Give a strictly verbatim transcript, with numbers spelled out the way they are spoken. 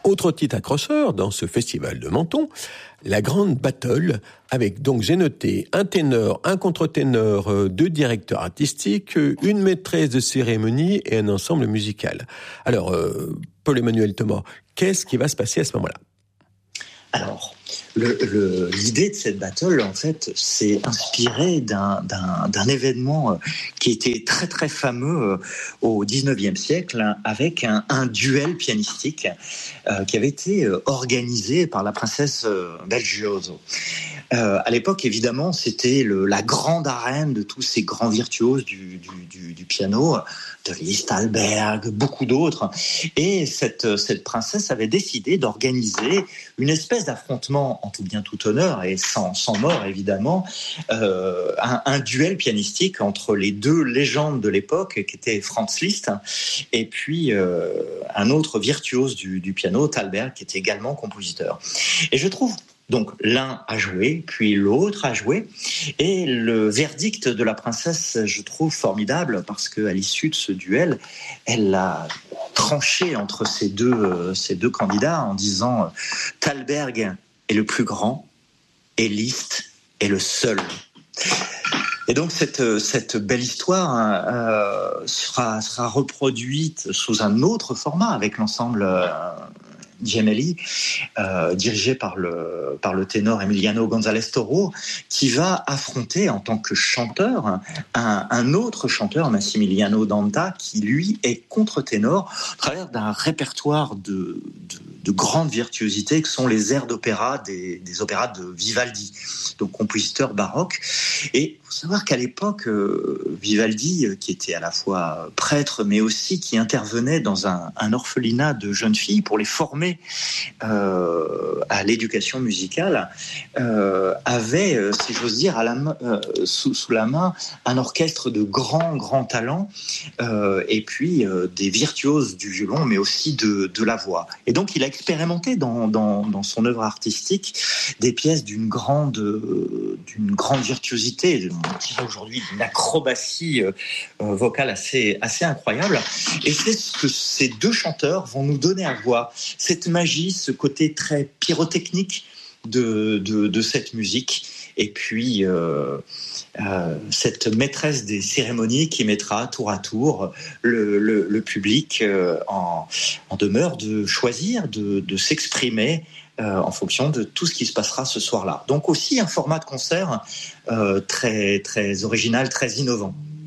Autre titre accrocheur dans ce festival de Menton, la grande battle, avec donc j'ai noté un ténor, un contre-ténor, deux directeurs artistiques, une maîtresse de cérémonie et un ensemble musical. Alors, euh, Paul-Emmanuel Thomas, qu'est-ce qui va se passer à ce moment-là ? Alors, le, le, l'idée de cette battle, en fait, c'est inspiré d'un, d'un, d'un événement qui était très très fameux au dix-neuvième siècle, avec un, un duel pianistique euh, qui avait été organisé par la princesse Belgioso. Euh, à l'époque, évidemment, c'était le, la grande arène de tous ces grands virtuoses du, du, du, du piano, de Liszt, Thalberg, beaucoup d'autres. Et cette, cette princesse avait décidé d'organiser une espèce d'affrontement en tout bien tout honneur et sans, sans mort, évidemment, euh, un, un duel pianistique entre les deux légendes de l'époque, qui étaient Franz Liszt et puis euh, un autre virtuose du, du piano, Thalberg, qui était également compositeur. Et je trouve donc l'un a joué, puis l'autre a joué, et le verdict de la princesse, je trouve formidable, parce qu'à l'issue de ce duel, elle a tranché entre ces deux, euh, ces deux candidats en disant euh, Thalberg est le plus grand, et Liszt est le seul. Et donc cette, cette belle histoire euh, sera, sera reproduite sous un autre format avec l'ensemble euh, Gemelli, euh, dirigé par le, par le ténor Emiliano González Toro, qui va affronter en tant que chanteur un, un autre chanteur, Massimiliano Danta, qui lui est contre-ténor à travers d'un répertoire de, de, de grande virtuosité que sont les airs d'opéra des, des opéras de Vivaldi, donc compositeur baroque. Et il faut savoir qu'à l'époque, euh, Vivaldi, qui était à la fois prêtre, mais aussi qui intervenait dans un, un orphelinat de jeunes filles pour les former Euh, à l'éducation musicale, euh, avait, euh, si j'ose dire, à la main, euh, sous, sous la main un orchestre de grands, grands talents, euh, et puis euh, des virtuoses du violon, mais aussi de, de la voix. Et donc, il a expérimenté dans, dans, dans son œuvre artistique des pièces d'une grande, euh, d'une grande virtuosité, on dirait aujourd'hui d'une acrobatie euh, vocale assez, assez incroyable. Et c'est ce que ces deux chanteurs vont nous donner à voir. Cette magie, ce côté très pyrotechnique de, de, de cette musique, et puis euh, euh, cette maîtresse des cérémonies qui mettra tour à tour le, le, le public euh, en, en demeure de choisir, de, de s'exprimer euh, en fonction de tout ce qui se passera ce soir-là. Donc aussi un format de concert euh, très, très original, très innovant.